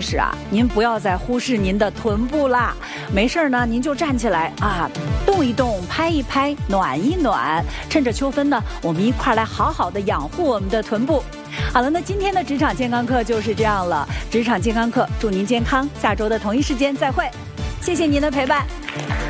是啊，您不要再忽视您的臀部啦。没事呢，您就站起来啊，动一动，拍一拍，暖一暖。趁着秋分呢，我们一块来好好的养护我们的臀部。好了，那今天的职场健康课就是这样了。职场健康课，祝您健康，下周的同一时间再会。谢谢您的陪伴。